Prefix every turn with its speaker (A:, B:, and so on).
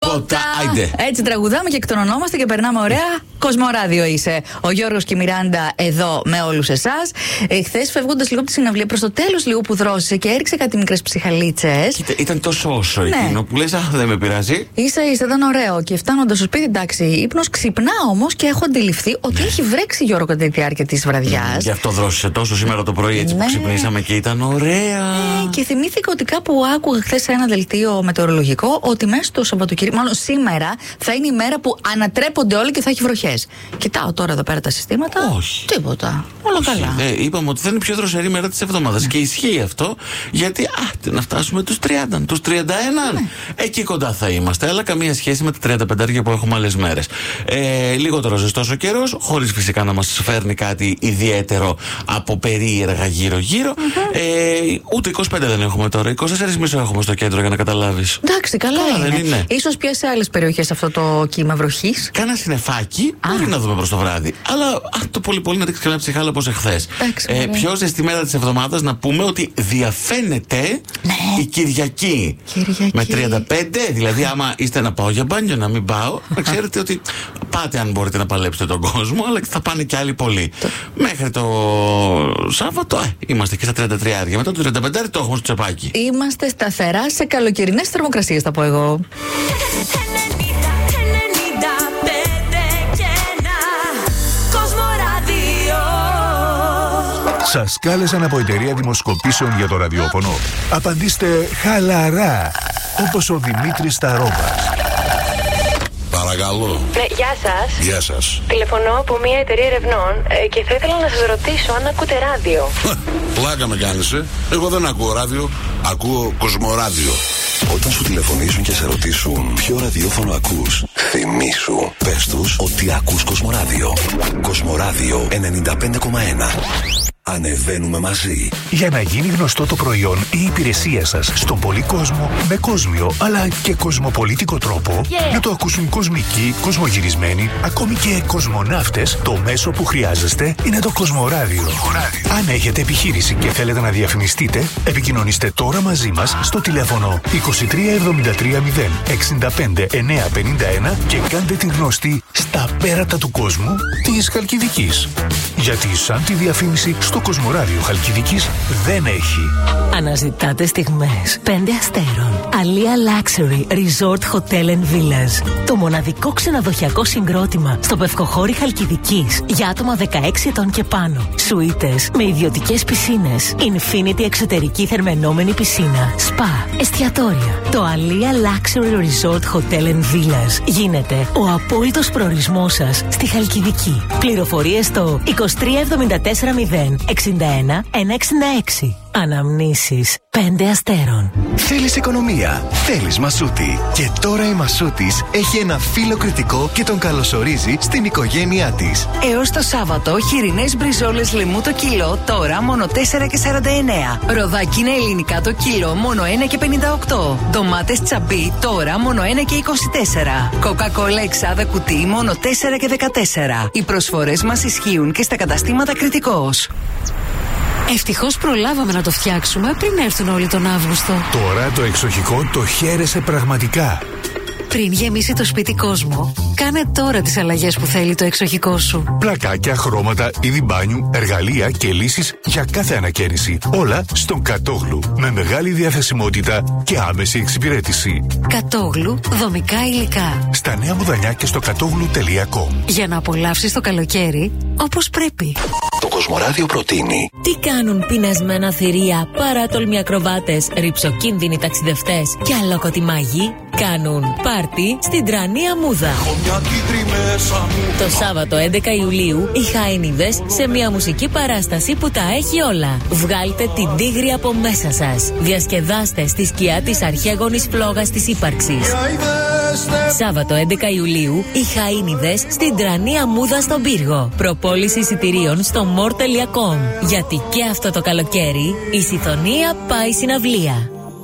A: τίποτα.
B: Έτσι τραγουδάμε και εκτονωνόμαστε και περνάμε ωραία. Κοσμοράδιο είσαι. Ο Γιώργος και η Μιράντα εδώ με όλους εσάς. Χθες φεύγοντας λίγο από τη συναυλία, προς το τέλος λίγο που δρόσησε και έριξε κάτι μικρές ψυχαλίτσες.
A: Κοίτα, ήταν τόσο όσο εκείνο που λες, δεν με πειράζει.
B: Ίσα ήταν ωραίο. Και φτάνοντας στο σπίτι, εντάξει, ύπνος, ξυπνάω όμως και έχω αντιληφθεί ότι έχει βρέξει, Γιώργο, κατά τη διάρκεια της βραδιάς.
A: Γι' αυτό δρόσησε τόσο σήμερα το πρωί, έτσι που ξυπνήσαμε και ήταν ωραία.
B: Και θυμήθηκα ότι κάπου άκουγα χθες σε ένα δελτίο μετεωρολογικό ότι μέσα στο Σαββατοκύριακο, μάλλον σήμερα, θα είναι η μέρα που ανατρέπονται όλοι και θα έχει βροχές. Κοιτάω τώρα εδώ πέρα τα συστήματα.
A: Όχι.
B: Τίποτα. Όλα καλά.
A: Είπαμε ότι θα είναι η πιο δροσερή μέρα της εβδομάδας. Και ισχύει αυτό, γιατί να φτάσουμε τους 30, τους 31. Εκεί κοντά θα είμαστε. Αλλά καμία σχέση με τα 35 που έχουμε άλλες μέρες. Λιγότερο ζεστός ο καιρός, χωρίς φυσικά να μας φέρνει κάτι ιδιαίτερο από περίεργα γύρω-γύρω. Ούτε 25 δεν έχουμε τώρα. 24,5 έχουμε στο κέντρο, για να καταλάβεις.
B: Εντάξει, καλά
A: δεν είναι.
B: Ίσως πια σε άλλες περιοχές αυτό το κύμα βροχής.
A: Κάνα συννεφάκι μπορεί να δούμε προς το βράδυ. Αλλά το πολύ να ρίξει κανένα ψυχάλα όπως εχθές. Πιο ζεστή μέρα της εβδομάδας να πούμε ότι διαφαίνεται η Κυριακή. Με 35, δηλαδή άμα είστε να πάω για μπάνιο, να μην πάω, να ξέρετε ότι πάτε αν μπορείτε να παλέψετε τον κόσμο, αλλά θα πάνε και άλλοι πολλοί. Μέχρι το Σάββατο είμαστε και στα 33. Μετά το 35 το έχουμε στο τσεπάκι.
B: Είμαστε σταθερά σε καλοκαιρινές θερμοκρασίες, θα πω εγώ.
C: Σας κάλεσαν από εταιρεία δημοσκοπήσεων για το ραδιόφωνο. Απαντήστε χαλαρά, όπως ο Δημήτρης Ταρόβας.
D: Παρακαλώ.
E: Ναι, γεια σας.
D: Γεια σας.
E: Τηλεφωνώ από μια εταιρεία ερευνών και θα ήθελα να σας ρωτήσω αν ακούτε ράδιο.
D: Πλάκα με κάνεις, Εγώ δεν ακούω ράδιο, ακούω Κοσμοράδιο.
F: Όταν σου τηλεφωνήσουν και σε ρωτήσουν ποιο ραδιόφωνο ακούς, θυμήσου, πες τους ότι ακούς Κοσμοράδιο. Κοσμοράδιο 95,1. Ανεβαίνουμε μαζί.
C: Για να γίνει γνωστό το προϊόν ή η υπηρεσία σας στον πολύ κόσμο, με κόσμιο αλλά και κοσμοπολίτικο τρόπο, να το ακούσουν κοσμικοί, κοσμογυρισμένοι, ακόμη και κοσμοναύτες, το μέσο που χρειάζεστε είναι το Κοσμοράδιο. Αν έχετε επιχείρηση και θέλετε να διαφημιστείτε, επικοινωνήστε τώρα μαζί μας στο τηλέφωνο 2373 065 951 και κάντε την γνωστή στα πέρατα του κόσμου της Χαλκιδικής. Γιατί σαν τη διαφήμιση στο Κοσμοράδιο Χαλκιδικής δεν έχει.
G: Αναζητάτε στιγμές 5 αστέρων. Αλία Luxury Resort Hotel and Villas. Το μοναδικό ξενοδοχειακό συγκρότημα στο Πευκοχώρι Χαλκιδικής για άτομα 16 ετών και πάνω. Σουίτες με ιδιωτικές πισίνες. Infinity εξωτερική θερμαινόμενη πισίνα. Σπα. Εστιατόρια. Το Αλία Luxury Resort Hotel and Villas γίνεται ο απόλυτος προορισμός σας στη Χαλκιδική. Πληροφορίες στο 2374 0 61 166. Αναμνήσεις 5 αστέρων.
H: Θέλεις οικονομία, θέλεις Μασούτη. Και τώρα η Μασούτης έχει ένα φύλλο κριτικό και τον καλωσορίζει στην οικογένειά της.
I: Έως το Σάββατο, χοιρινές μπριζόλες λαιμού το κιλό, τώρα μόνο 4,49. Ροδάκινα ελληνικά το κιλό, μόνο 1,58. Ντομάτες τσαμπί, τώρα μόνο 1,24. Κοκακόλα εξάδα κουτί, μόνο 4,14. Οι προσφορές μας ισχύουν και στα καταστήματα Κριτικός.
G: Ευτυχώς προλάβαμε να το φτιάξουμε πριν έρθουν όλοι τον Αύγουστο.
C: Τώρα το εξοχικό το χαίρεσαι πραγματικά.
G: Πριν γεμίσει το σπίτι κόσμο, κάνε τώρα τις αλλαγές που θέλει το εξοχικό σου.
C: Πλακάκια, χρώματα, είδη μπάνιου, εργαλεία και λύσεις για κάθε ανακαίνιση. Όλα στον Κατόγλου. Με μεγάλη διαθεσιμότητα και άμεση εξυπηρέτηση.
G: Κατόγλου, δομικά υλικά.
C: Στα Νέα Μουδανιά και στο κατόγλου.com.
G: Για να απολαύσεις το καλοκαίρι όπως πρέπει.
F: Το Κοσμοράδιο προτείνει.
G: Τι κάνουν πεινασμένα θηρία, παράτολμοι ακροβάτες, ρυψοκίνδυνοι ταξιδευτές και αλόκοτοι μάγοι? Κάνουν πάρτι στην Τρανία Μούδα. Το Σάββατο 11 Ιουλίου οι Χάινιδες σε μια μουσική παράσταση που τα έχει όλα. Βγάλτε την τίγρη από μέσα σας. Διασκεδάστε στη σκιά της αρχαίγονης φλόγας της ύπαρξης. Σάββατο 11 Ιουλίου οι Χαΐνιδες στην Τρανία Μούδα στον Πύργο. Προπόληση εισιτηρίων στο more.com. Γιατί και αυτό το καλοκαίρι η Συθονία πάει συναυλία.